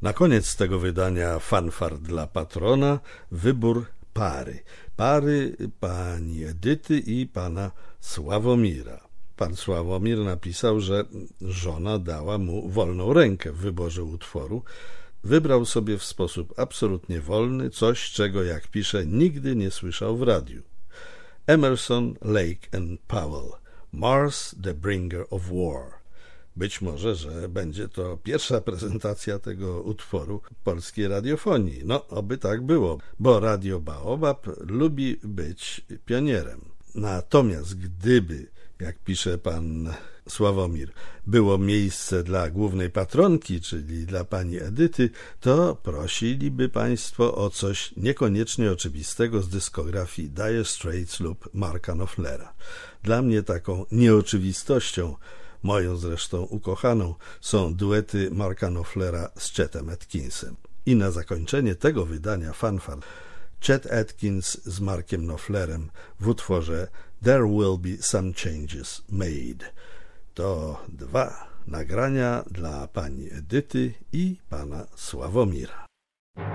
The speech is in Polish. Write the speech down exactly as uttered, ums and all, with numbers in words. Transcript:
Na koniec tego wydania fanfar dla patrona, wybór pary. Pary pani Edyty i pana Sławomira. Pan Sławomir napisał, że żona dała mu wolną rękę w wyborze utworu. Wybrał sobie w sposób absolutnie wolny coś, czego, jak pisze, nigdy nie słyszał w radiu. Emerson, Lake and Powell. Mars, the Bringer of War. Być może, że będzie to pierwsza prezentacja tego utworu polskiej radiofonii. No, oby tak było, bo Radio Baobab lubi być pionierem. Natomiast gdyby, jak pisze pan Sławomir, było miejsce dla głównej patronki, czyli dla pani Edyty, to prosiliby państwo o coś niekoniecznie oczywistego z dyskografii Dire Straits lub Marka Knopflera. Dla mnie taką nieoczywistością, moją zresztą ukochaną, są duety Marka Knopflera z Chetem Atkinsem. I na zakończenie tego wydania fanfar Chet Atkins z Markiem Knopflerem w utworze There Will Be Some Changes Made. To dwa nagrania dla pani Edyty i pana Sławomira.